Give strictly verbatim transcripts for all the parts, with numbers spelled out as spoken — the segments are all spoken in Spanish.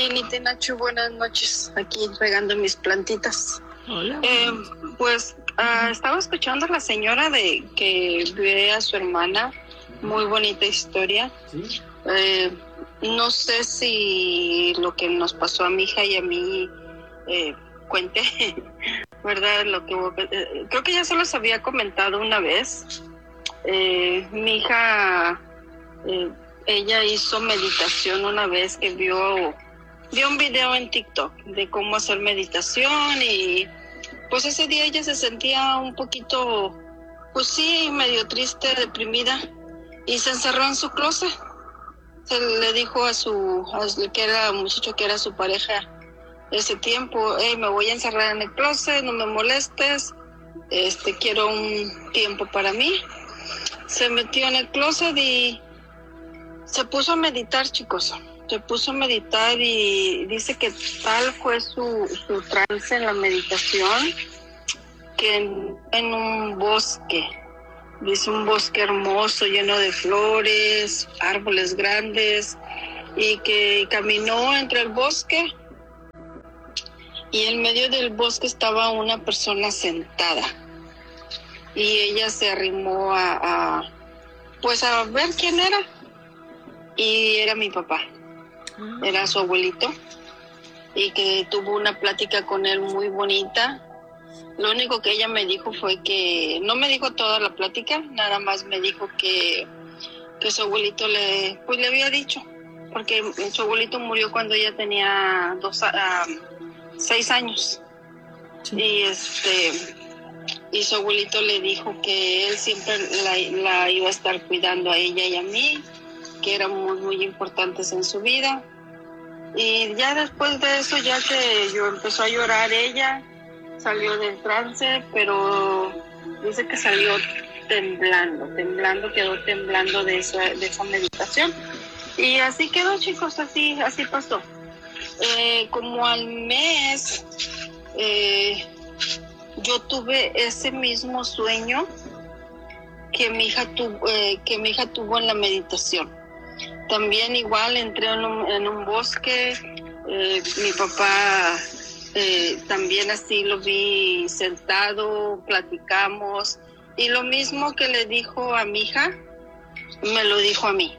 Lilith y Nacho, buenas noches. Aquí regando mis plantitas. Hola. Eh, pues uh, estaba escuchando a la señora de que ve a su hermana. Muy bonita historia. ¿Sí? Eh, no sé si lo que nos pasó a mi hija y a mí eh, cuente, ¿verdad? Lo que eh, creo que ya se los había comentado una vez. Eh, mi hija, eh, ella hizo meditación una vez que vio, vio un video en TikTok de cómo hacer meditación y pues ese día ella se sentía un poquito, pues sí, medio triste, deprimida y se encerró en su closet. Se le dijo a su, a, que era un muchacho que era su pareja ese tiempo, hey, me voy a encerrar en el closet, no me molestes, este, quiero un tiempo para mí. Se metió en el closet y se puso a meditar, chicos. Se puso a meditar y dice que tal fue su, su trance en la meditación que en, en un bosque, dice un bosque hermoso, lleno de flores, árboles grandes, y que caminó entre el bosque y en medio del bosque estaba una persona sentada. Y ella se arrimó a, a, pues a ver quién era. Y era mi papá, era su abuelito. Y que tuvo una plática con él muy bonita. Lo único que ella me dijo fue que, no me dijo toda la plática, nada más me dijo que, que su abuelito le, pues le había dicho. Porque su abuelito murió cuando ella tenía dos, uh, seis años. Sí. Y este... y su abuelito le dijo que él siempre la, la iba a estar cuidando a ella y a mí, que éramos muy importantes en su vida. Y ya después de eso, ya que yo empezó a llorar ella, salió del trance, pero dice que salió temblando, temblando, quedó temblando de esa, de esa meditación. Y así quedó, chicos, así, así pasó. Eh, como al mes... Eh, yo tuve ese mismo sueño que mi hija tuvo, eh, que mi hija tuvo en la meditación. También igual entré en un, en un bosque, eh, mi papá eh, también así lo vi sentado, platicamos, y lo mismo que le dijo a mi hija, me lo dijo a mí.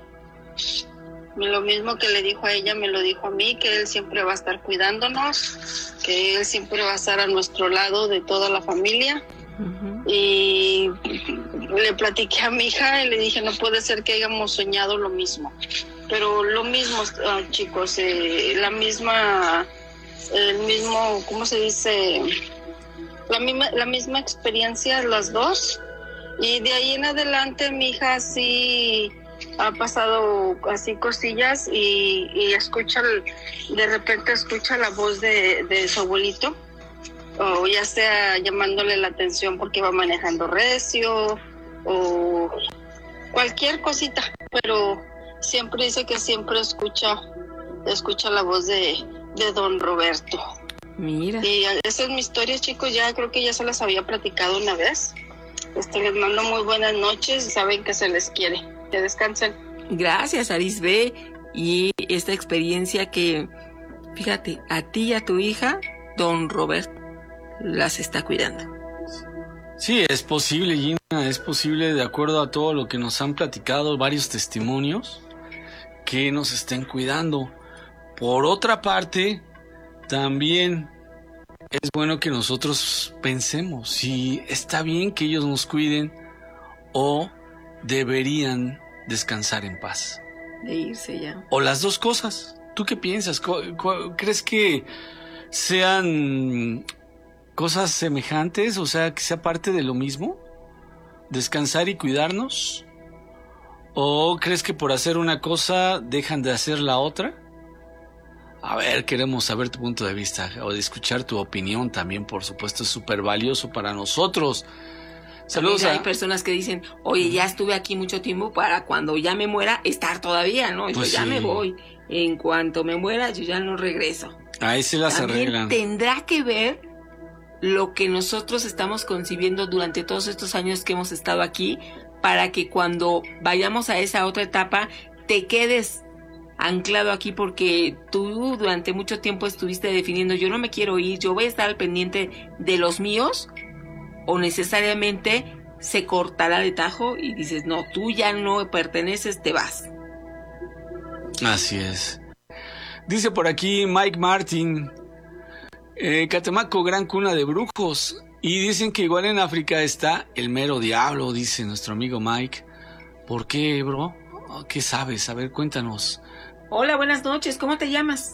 Lo mismo que le dijo a ella, me lo dijo a mí, que él siempre va a estar cuidándonos, que él siempre va a estar a nuestro lado de toda la familia. Uh-huh. Y le platiqué a mi hija y le dije, no puede ser que hayamos soñado lo mismo. Pero lo mismo, uh, chicos, eh, la misma, el mismo, ¿cómo se dice? La misma, la misma experiencia, las dos. Y de ahí en adelante mi hija sí... ha pasado así cosillas y, y escucha, de repente escucha la voz de, de su abuelito, o ya sea llamándole la atención porque va manejando recio, o cualquier cosita, pero siempre dice que siempre escucha, escucha la voz de, de don Roberto. Mira. Y esa es mi historia, chicos, ya creo que ya se las había platicado una vez. Este, les mando muy buenas noches y saben que se les quiere. Que descansen. Gracias, Arisbe. Y esta experiencia que, fíjate, a ti y a tu hija, don Roberto las está cuidando. Sí, es posible, Gina, es posible, de acuerdo a todo lo que nos han platicado varios testimonios, que nos estén cuidando. Por otra parte, también es bueno que nosotros pensemos si está bien que ellos nos cuiden o deberían descansar en paz. De irse ya. O las dos cosas. ¿Tú qué piensas? ¿Crees que sean cosas semejantes? O sea, que sea parte de lo mismo. ¿Descansar y cuidarnos? ¿O crees que por hacer una cosa dejan de hacer la otra? A ver, queremos saber tu punto de vista o de escuchar tu opinión también, por supuesto, es súper valioso para nosotros. Saludos. A... Hay personas que dicen, oye, ya estuve aquí mucho tiempo para cuando ya me muera estar todavía, ¿no? Pues yo ya sí. me voy. En cuanto me muera, yo ya no regreso. Ahí se las También arreglan. Tendrá que ver lo que nosotros estamos concibiendo durante todos estos años que hemos estado aquí, para que cuando vayamos a esa otra etapa, te quedes anclado aquí porque tú durante mucho tiempo estuviste definiendo, yo no me quiero ir, yo voy a estar al pendiente de los míos, o necesariamente se cortará de tajo y dices, no, tú ya no perteneces, te vas. Así es. Dice por aquí Mike Martin, eh, Catemaco, gran cuna de brujos. Y dicen que igual en África está el mero diablo, dice nuestro amigo Mike. ¿Por qué, bro? ¿Qué sabes? A ver, cuéntanos. Hola, buenas noches, ¿cómo te llamas?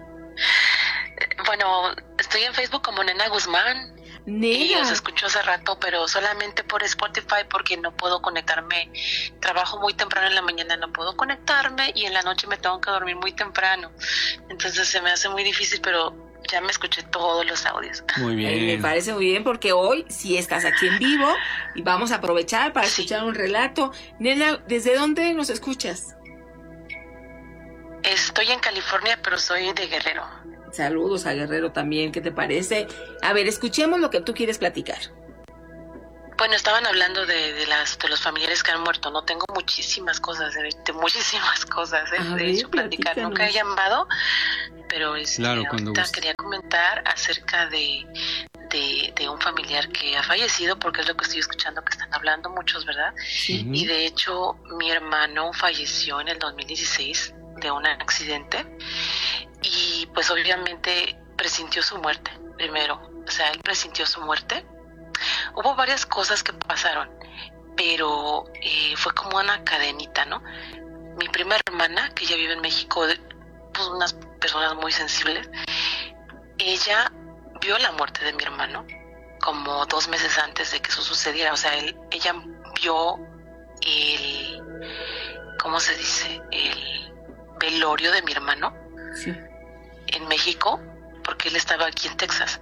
Bueno, estoy en Facebook como Nena Guzmán. Nena. Y os escucho hace rato, pero solamente por Spotify porque no puedo conectarme. Trabajo muy temprano en la mañana, no puedo conectarme y en la noche me tengo que dormir muy temprano. Entonces se me hace muy difícil, pero ya me escuché todos los audios. Muy bien. Eh, me parece muy bien porque hoy sí estás aquí en vivo y vamos a aprovechar para Sí. escuchar un relato. Nena, ¿desde dónde nos escuchas? Estoy en California, pero soy de Guerrero. Saludos a Guerrero también, ¿qué te parece? A ver, escuchemos lo que tú quieres platicar. Bueno, estaban hablando de, de las de los familiares que han muerto. No tengo muchísimas cosas, de, de muchísimas cosas. ¿eh? A De ver, hecho, platicar. platícanos. Nunca he llamado, pero este, Claro, cuando ahorita guste. quería comentar acerca de, de, de un familiar que ha fallecido, porque es lo que estoy escuchando que están hablando muchos, ¿verdad? Sí. Y de hecho, mi hermano falleció en el dos mil dieciséis de un accidente y pues obviamente presintió su muerte primero. O sea, él presintió su muerte. Hubo varias cosas que pasaron, pero eh, fue como una cadenita, ¿no? Mi prima hermana, que ella vive en México, pues unas personas muy sensibles, ella vio la muerte de mi hermano como dos meses antes de que eso sucediera. O sea, él, ella vio el, ¿cómo se dice? El velorio de mi hermano Sí. en México, porque él estaba aquí en Texas.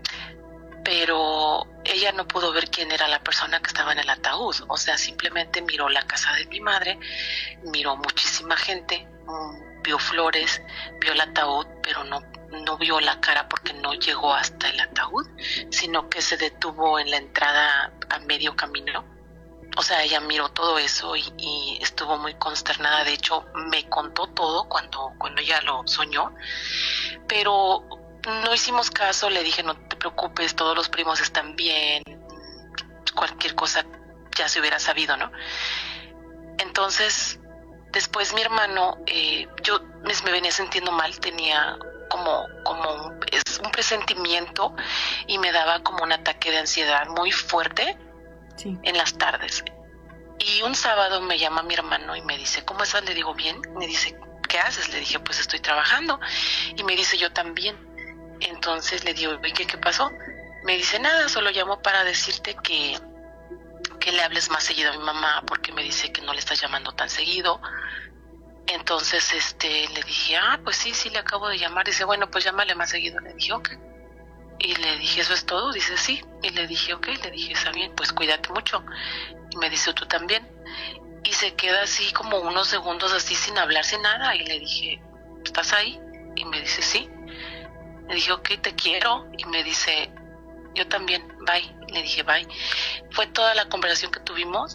Pero ella no pudo ver quién era la persona que estaba en el ataúd. O sea, simplemente miró la casa de mi madre, miró muchísima gente, mm, vio flores, vio el ataúd, pero no, no vio la cara porque no llegó hasta el ataúd, sino que se detuvo en la entrada a medio camino. O sea, ella miró todo eso y, y estuvo muy consternada. De hecho, me contó todo cuando, cuando ella lo soñó, pero no hicimos caso. Le dije, no te preocupes, todos los primos están bien, cualquier cosa ya se hubiera sabido, ¿no? Entonces, después mi hermano, eh, yo me, me venía sintiendo mal, tenía como, como un, es un presentimiento y me daba como un ataque de ansiedad muy fuerte. Sí. En las tardes. Y un sábado me llama mi hermano y me dice, ¿cómo estás? Le digo, bien. Me dice, ¿qué haces? Le dije, pues estoy trabajando. Y me dice, yo también. Entonces le digo, ¿y qué, qué pasó? Me dice, nada, solo llamo para decirte que, que le hables más seguido a mi mamá, porque me dice que no le estás llamando tan seguido. Entonces este le dije, ah, pues sí, sí, le acabo de llamar. Dice, bueno, pues llámale más seguido. Le dije, ok. Y le dije, ¿eso es todo? Dice, sí. Y le dije, ok. Le dije, está bien, pues cuídate mucho. Y me dice, tú también. Y se queda así como unos segundos así sin hablar, sin nada. Y le dije, ¿estás ahí? Y me dice, sí. Le dije, ok, te quiero. Y me dice, yo también, bye. Y le dije, bye. Fue toda la conversación que tuvimos.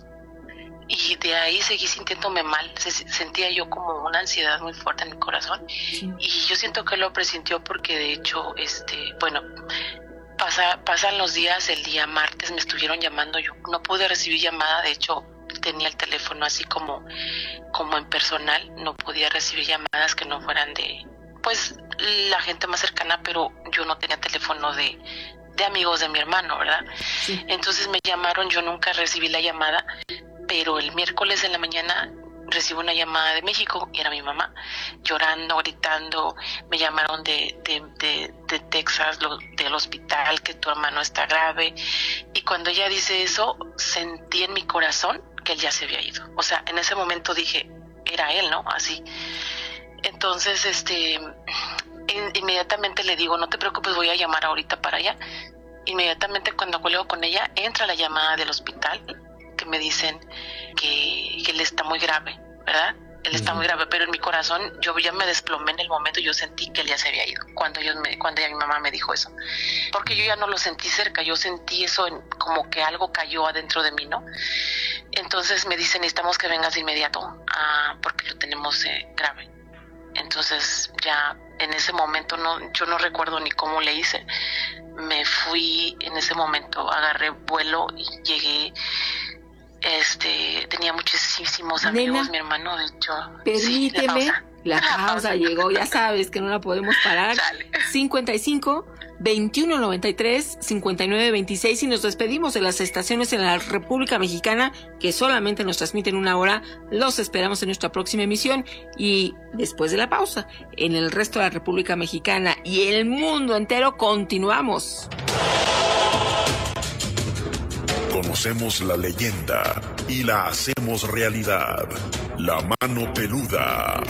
Y de ahí seguí sintiéndome mal. Se, sentía yo como una ansiedad muy fuerte en mi corazón. Sí. Y yo siento que lo presintió porque de hecho, este, bueno, pasa, pasan los días. El día martes me estuvieron llamando. Yo no pude recibir llamada. De hecho, tenía el teléfono así como, como en personal. No podía recibir llamadas que no fueran de, pues, la gente más cercana. Pero yo no tenía teléfono de, de amigos de mi hermano, ¿verdad? Sí. Entonces me llamaron. Yo nunca recibí la llamada. Pero el miércoles en la mañana recibo una llamada de México y era mi mamá llorando, gritando. Me llamaron de, de, de, de Texas, lo, del hospital, que tu hermano está grave. Y cuando ella dice eso, sentí en mi corazón que él ya se había ido. O sea, en ese momento dije, era él, ¿no? Así. Entonces, este, in, inmediatamente le digo, no te preocupes, voy a llamar ahorita para allá. Inmediatamente cuando cuelgo con ella, entra la llamada del hospital, que me dicen que, que él está muy grave, ¿verdad? Él está muy grave, pero en mi corazón yo ya me desplomé en el momento. Yo sentí que él ya se había ido cuando, ellos me, cuando ya mi mamá me dijo eso, porque yo ya no lo sentí cerca, yo sentí eso en, como que algo cayó adentro de mí, ¿no? Entonces me dicen, necesitamos que vengas de inmediato, ah, porque lo tenemos eh, grave. Entonces ya en ese momento no, yo no recuerdo ni cómo le hice. Me fui en ese momento, agarré vuelo y llegué. Este, tenía muchísimos amigos, Nena, mi hermano, de hecho. Permíteme, Sí, la pausa, la pausa llegó, ya sabes que no la podemos parar. Dale. cincuenta y cinco, veintiuno noventa y tres, cincuenta y nueve veintiséis y nos despedimos de las estaciones en la República Mexicana que solamente nos transmiten una hora. Los esperamos en nuestra próxima emisión y después de la pausa, en el resto de la República Mexicana y el mundo entero continuamos. Conocemos la leyenda y la hacemos realidad. La mano peluda.